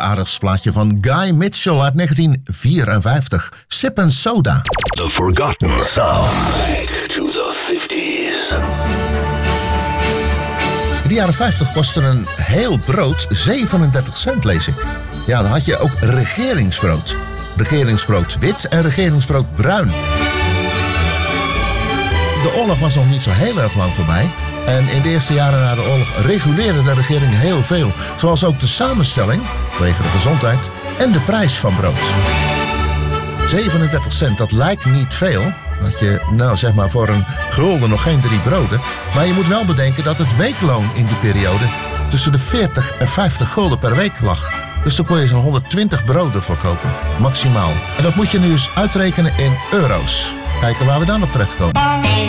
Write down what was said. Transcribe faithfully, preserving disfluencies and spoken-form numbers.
aardigsplaatje van Guy Mitchell uit negentien vierenvijftig. Sip and Soda. The Forgotten Sound. Back to the fifties. In de jaren vijftig kostte een heel brood zevenendertig cent, lees ik. Ja, dan had je ook regeringsbrood. Regeringsbrood wit en regeringsbrood bruin. De oorlog was nog niet zo heel erg lang voorbij. En in de eerste jaren na de oorlog reguleerde de regering heel veel. Zoals ook de samenstelling, vanwege de gezondheid, en de prijs van brood. zevenendertig cent, dat lijkt niet veel. Dat je, nou zeg maar, voor een gulden nog geen drie broden. Maar je moet wel bedenken dat het weekloon in die periode tussen de veertig en vijftig gulden per week lag. Dus dan kon je zo'n honderdtwintig broden voor kopen, maximaal. En dat moet je nu eens uitrekenen in euro's. Kijken waar we dan op terechtkomen.